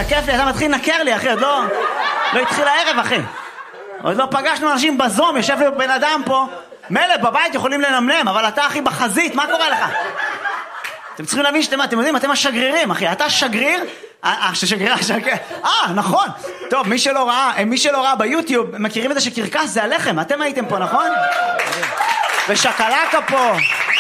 כיף לי, אתה מתחיל לנקר לי, אחי, עוד לא התחיל הערב, אחי. עוד לא פגשנו אנשים בזום, יושב לי בן אדם פה, מלא, בבית יכולים לנמנם, אבל אתה, אחי, בחזית, מה קורה לך? אתם צריכים להבין שאתם יודעים, אתם השגרירים, אחי, אתה שגריר, נכון. טוב, מי שלא ראה ביוטיוב, מכירים את זה שקרקס זה הלחם, אתם הייתם פה, נכון? ושקלקה פה.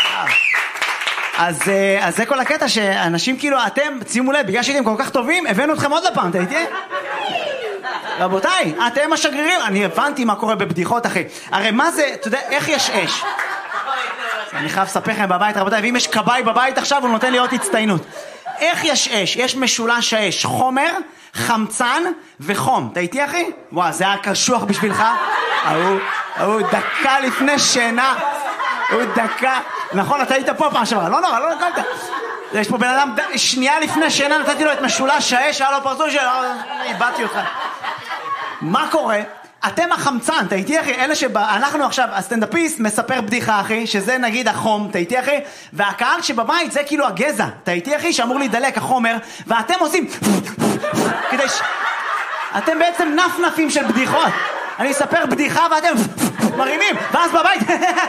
אז זה כל הקטע שאנשים כאילו, אתם, שימו לב, בגלל שהייתם כל כך טובים, הבאנו אתכם עוד לפעם, אתה איתי? רבותיי, אתם השגרירים, אני הבנתי מה קורה בבדיחות, אחי. הרי מה זה, אתה יודע, איך יש אש? אני חייב לספר לכם בבית, רבותיי, ואם יש קבאי בבית עכשיו, הוא נותן לי עוד הצטיינות. איך יש אש? יש משולש האש, חומר, חמצן וחום. אתה איתי, אחי? וואו, זה היה קשוח בשבילך? הוא דקה לפני שינה. הוא דקה. נכון, אתה היית פה פעם שבא. לא נורא, לא נקלת. יש פה בן אדם, שנייה לפני שינה נתתי לו את משולש האש, היה לו פרצוף שלו, איבדתי אותך. מה קורה? אתם החמצן, אתה איתי אחי? אלה אנחנו עכשיו, הסטנדאפיסט מספר בדיחה אחי, שזה נגיד החום, אתה איתי אחי? והקהל שבבית זה כאילו הגזע, אתה איתי אחי? שאמור להידלק החומר, ואתם עושים כדי אתם בעצם נפנפים של בדיחות. אני אספר בדיחה ואתם מרימים, ואז בבית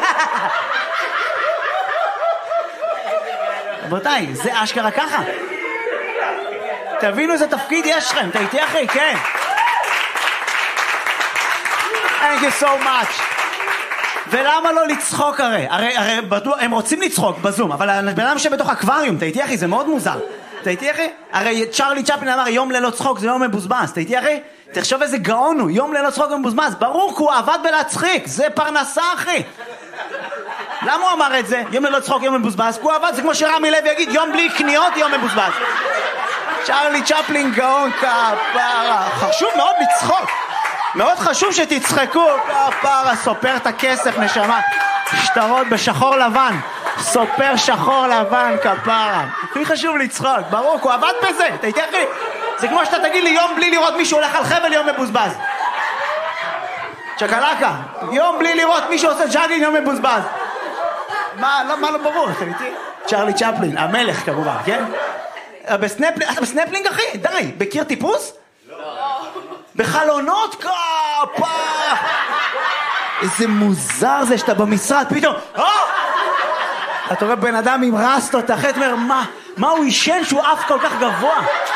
רבותיי, זה אשכרה ככה. תבינו איזה תפקיד יש לכם, אתה איתי אחי? כן. Thank you so much. ולמה לא לצחוק הרי? הרי הם רוצים לצחוק בזום, אבל הבן אדם שבתוך אקווריום, אתה איתי אחי? זה מאוד מוזר. אתה איתי אחי? הרי צ'רלי צ'פלין אמר, יום ללא צחוק זה יום מבוזבז. אתה איתי אחי? תחשוב איזה גאון הוא, יום ללא צחוק מבוזבז. ברור, הוא עבד בלהצחיק, זה פרנסה אחי. למה הוא אמר את זה? יום ללא צחוק יום מבוזבז. הוא עבד, זה כמו שרמי לוי יגיד, יום בלי קניות יום מבוזבז. צ'רלי צ'פלין גאון כפרה. חשוב מאוד לצחוק. מאוד חשוב שתצחקו, כפרה, סופר את הכסף, נשמה. שטרות בשחור לבן, סופר שחור לבן, כפרה. הכי חשוב לצחוק, ברור, הוא עבד בזה, אתה איתי אחי? זה כמו שאתה תגיד לי יום בלי לראות מישהו הולך על חבל יום מבוזבז. צ'קלקה, יום בלי לראות מישהו עושה ג'אגינג יום מבוזבז. מה לא ברור, אתה איתי? צ'רלי צ'פלין, המלך כמובן, כן? אתה בסנפלינג אחי? די, בקיר טיפוס? בחלונות כפה. איזה מוזר זה שאתה במשרד פתאום אתה רואה בן אדם עם רסטות אחת אומר מה הוא ישן שהוא אף כל כך גבוה.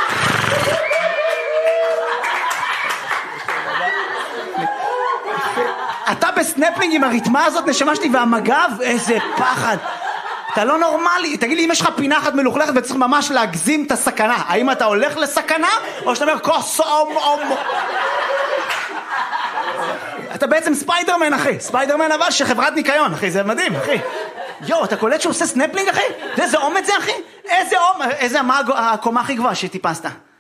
אתה בסנפלינג עם הריתמה הזאת נשמה שלי והמגב, איזה פחד. אתה לא נורמלי. תגיד לי, אם יש לך פינה אחת מלוכלכת וצריך ממש להגזים את הסכנה, האם אתה הולך לסכנה או שאתה אומר אתה בעצם ספיידרמן אחי, ספיידרמן אבל שחברת ניקיון אחי, זה מדהים אחי. אתה קולט שהוא עושה סנפלינג אחי? איזה אומץ זה אחי? איזה מה הקומה הכי גבוהה שטיפסת?